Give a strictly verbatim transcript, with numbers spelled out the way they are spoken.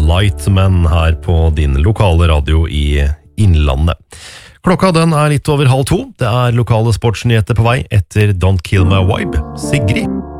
Lightman her på din lokale radio i Innlandet. Klokka den er litt over halv to. Det er lokale sportsnyheter på vei etter Don't Kill My Vibe. Sigrid.